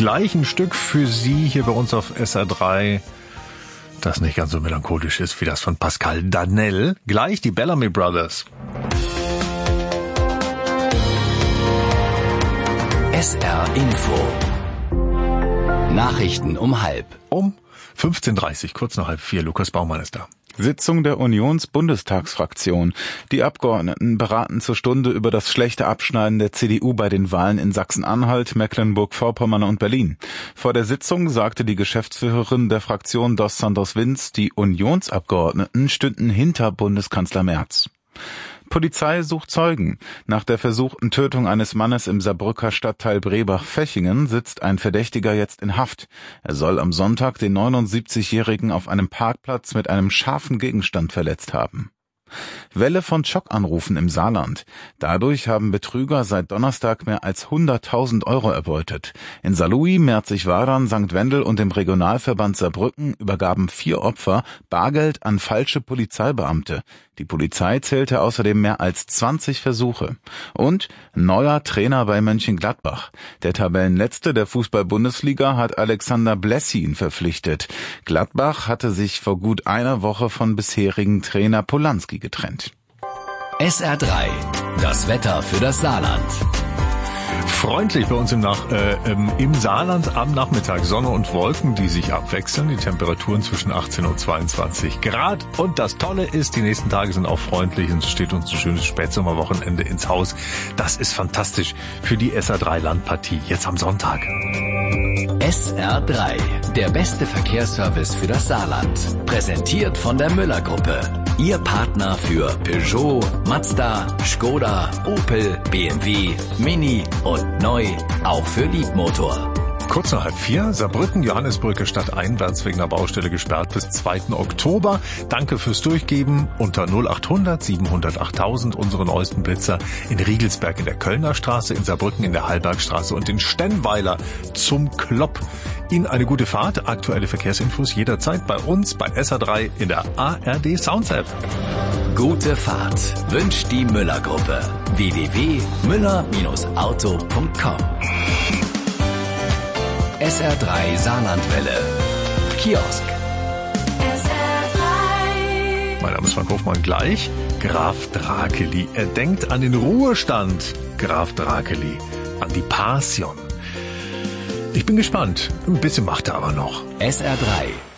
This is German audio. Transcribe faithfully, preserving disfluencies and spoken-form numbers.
Gleich ein Stück für Sie hier bei uns auf S R drei, das nicht ganz so melancholisch ist wie das von Pascal Danel. Gleich die Bellamy Brothers. S R Info. Nachrichten um halb. Um fünfzehn Uhr dreißig, kurz nach halb vier. Lukas Baumann ist da. Sitzung der Unions-Bundestagsfraktion. Die Abgeordneten beraten zur Stunde über das schlechte Abschneiden der C D U bei den Wahlen in Sachsen-Anhalt, Mecklenburg-Vorpommern und Berlin. Vor der Sitzung sagte die Geschäftsführerin der Fraktion Dos Santos Vinz, die Unionsabgeordneten stünden hinter Bundeskanzler Merz. Polizei sucht Zeugen. Nach der versuchten Tötung eines Mannes im Saarbrücker Stadtteil Brebach-Fechingen sitzt ein Verdächtiger jetzt in Haft. Er soll am Sonntag den neunundsiebzigjährigen auf einem Parkplatz mit einem scharfen Gegenstand verletzt haben. Welle von Schockanrufen im Saarland. Dadurch haben Betrüger seit Donnerstag mehr als hunderttausend Euro erbeutet. In Saarlouis, Merzig-Wadern, Sankt Wendel und dem Regionalverband Saarbrücken übergaben vier Opfer Bargeld an falsche Polizeibeamte. Die Polizei zählte außerdem mehr als zwanzig Versuche. Und neuer Trainer bei Mönchengladbach. Der Tabellenletzte der Fußball-Bundesliga hat Alexander Blessin verpflichtet. Gladbach hatte sich vor gut einer Woche von bisherigen Trainer Polanski getrennt. S R drei, das Wetter für das Saarland. Freundlich bei uns im, Nach äh, im, im Saarland am Nachmittag. Sonne und Wolken, die sich abwechseln. Die Temperaturen zwischen achtzehn und zweiundzwanzig Grad. Und das Tolle ist, die nächsten Tage sind auch freundlich. Und es steht uns ein schönes Spätsommerwochenende ins Haus. Das ist fantastisch für die S R drei Landpartie. Jetzt am Sonntag. S R drei, der beste Verkehrsservice für das Saarland. Präsentiert von der Müller-Gruppe. Ihr Partner für Peugeot, Mazda, Skoda, Opel, B M W, Mini und neu auch für Liebmotor. Kurz nach halb vier, Saarbrücken, Johannesbrücke stadteinwärts wegen der Baustelle gesperrt bis zweiten Oktober. Danke fürs Durchgeben unter null achthundert siebenhundert achttausend, unsere neuesten Blitzer in Riegelsberg in der Kölner Straße, in Saarbrücken in der Hallbergstraße und in Stennweiler zum Klopp. Ihnen eine gute Fahrt, aktuelle Verkehrsinfos jederzeit bei uns bei S R drei in der A R D Sounds App. Gute Fahrt wünscht die Müller-Gruppe. w w w punkt müller auto punkt com. S R drei Saarlandwelle. Kiosk. S R drei. Mein Name ist Frank Hofmann. Gleich Graf Drakeli. Er denkt an den Ruhestand. Graf Drakeli. An die Passion. Ich bin gespannt. Ein bisschen macht er aber noch. S R drei.